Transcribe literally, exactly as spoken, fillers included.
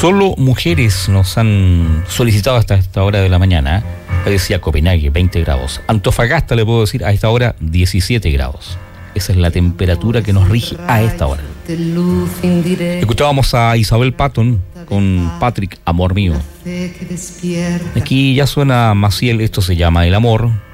Solo mujeres nos han solicitado hasta esta hora de la mañana. Le decía Copenhague, veinte grados. Antofagasta, le puedo decir, a esta hora, diecisiete grados. Esa es la temperatura que nos rige a esta hora. Escuchábamos a Isabel Patton con Patrick, Amor Mío. Aquí ya suena Maciel, esto se llama El Amor.